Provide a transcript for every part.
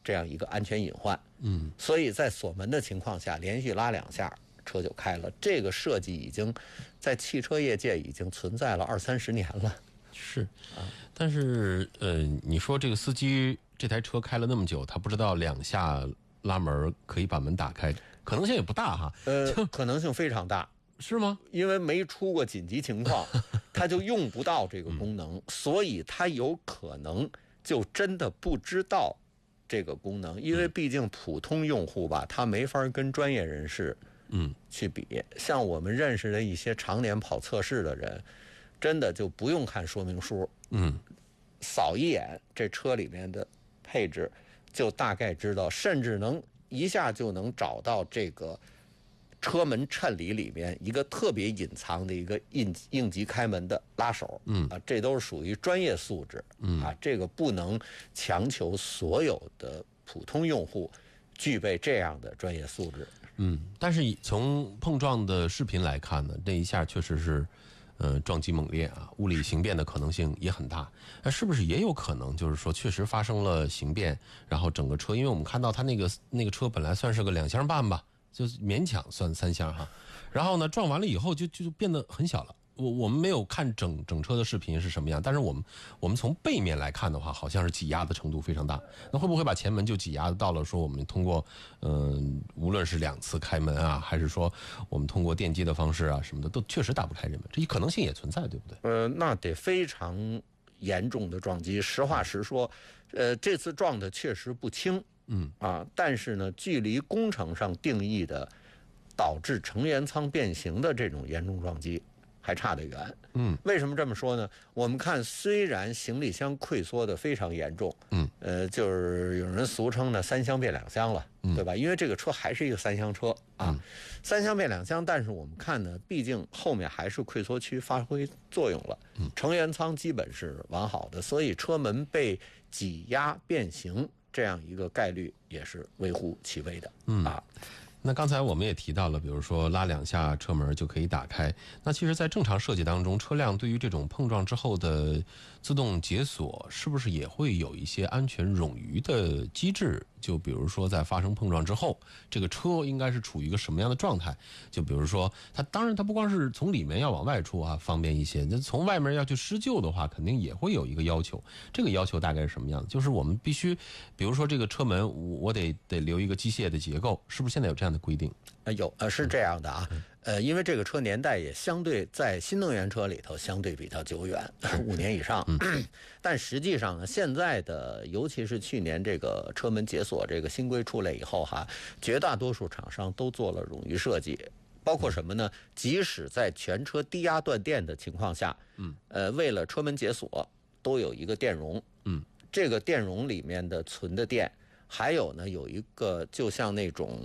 这样一个安全隐患。所以在锁门的情况下，连续拉2下车就开了。这个设计已经在汽车业界已经存在了20-30年了。 是，但是你说这个司机这台车开了那么久，他不知道2下拉门可以把门打开，可能性也不大哈。 可能性非常大。 是吗？ 因为没出过紧急情况，他就用不到这个功能，所以他有可能就真的不知道这个功能。因为毕竟普通用户吧，他没法跟专业人士去比。像我们认识的一些常年跑测试的人，真的就不用看说明书，扫一眼这车里面的配置就大概知道，甚至能一下就能找到这个车门衬里面一个特别隐藏的一个应急开门的拉手，这都是属于专业素质，这个不能强求所有的普通用户具备这样的专业素质。 但是从碰撞的视频来看呢，这一下确实是撞击猛烈啊，物理形变的可能性也很大。是不是也有可能就是说确实发生了形变，然后整个车，因为我们看到它那个车本来算是个2箱半吧，就勉强算3箱哈，然后呢撞完了以后就变得很小了。我们没有看整车的视频是什么样，但是我们从背面来看的话，好像是挤压的程度非常大。那会不会把前门就挤压到了说我们通过无论是2次开门啊，还是说我们通过电机的方式啊什么的，都确实打不开这门，这一可能性也存在，对不对？ 那得非常严重的撞击。实话实说，这次撞的确实不轻。但是呢，距离工程上定义的导致成员舱变形的这种严重撞击还差得远。为什么这么说呢？我们看，虽然行李箱溃缩的非常严重，就是有人俗称的3箱变2箱了，对吧？因为这个车还是一个3厢车啊，3箱变2箱，但是我们看呢，毕竟后面还是溃缩区发挥作用了，成员舱基本是完好的，所以车门被挤压变形这样一个概率也是微乎其微的。 那刚才我们也提到了，比如说拉2下车门就可以打开。那其实在正常设计当中，车辆对于这种碰撞之后的自动解锁，是不是也会有一些安全冗余的机制？就比如说在发生碰撞之后，这个车应该是处于一个什么样的状态？就比如说当然它不光是从里面要往外出啊，方便一些，那从外面要去施救的话，肯定也会有一个要求。这个要求大概是什么样的？就是我们必须，比如说这个车门我得留一个机械的结构，是不是现在有这样的规定？ 有，是这样的啊。因为这个车年代也相对在新能源车里头相对比较久远，5年以上。但实际上呢，现在的尤其是去年这个车门解锁这个新规出来以后绝大多数厂商都做了冗余设计，包括什么呢？即使在全车低压断电的情况下，为了车门解锁都有一个电容，这个电容里面的存的电，还有呢有一个就像那种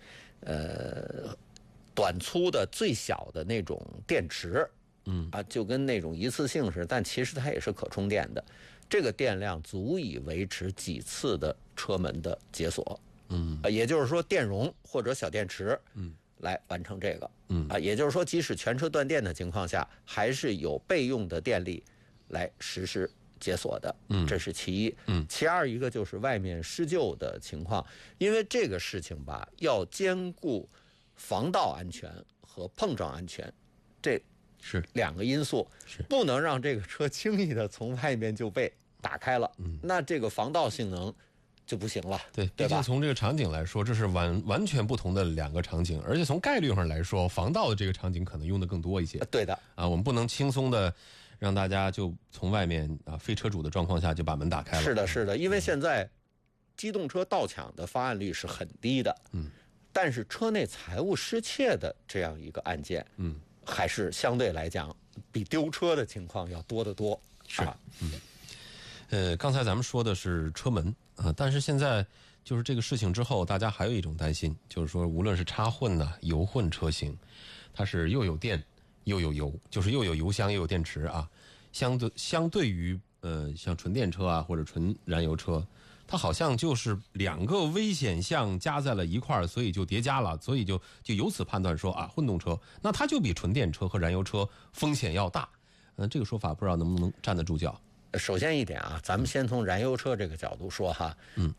短粗的最小的那种电池，就跟那种一次性似的，但其实它也是可充电的。这个电量足以维持几次的车门的解锁。也就是说电容或者小电池，来完成这个。也就是说即使全车断电的情况下，还是有备用的电力来实施解锁的。这是其一。其二一个就是外面施救的情况，因为这个事情吧，要兼顾防盗安全和碰撞安全，这是 2个因素，不能让这个车轻易的从外面就被打开了，那这个防盗性能就不行了。 对，毕竟从这个场景来说，这是完全不同的2个场景，而且从概率上来说，防盗的这个场景可能用的更多一些。 对的我们不能轻松的让大家就从外面非车主的状况下就把门打开了。 是的，因为现在机动车盗抢的发案率是很低的，但是车内财物失窃的这样一个案件，还是相对来讲比丢车的情况要多得多。 刚才咱们说的是车门但是现在就是这个事情之后，大家还有一种担心，就是说无论是插混油混车型，它是又有电又有油，就是又有油箱又有电池相对于像纯电车或者纯燃油车，它好像就是2个危险项加在了一块儿，所以就叠加了，所以就由此判断说混动车那它就比纯电车和燃油车风险要大。这个说法不知道能不能站得住脚。 首先一点咱们先从燃油车这个角度说